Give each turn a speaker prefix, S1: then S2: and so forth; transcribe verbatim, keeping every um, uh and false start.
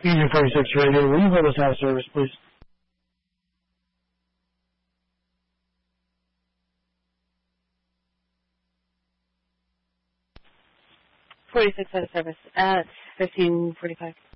S1: Union forty-six Radio, will you hold us out of service, please?
S2: forty-six out of service at fifteen forty-five.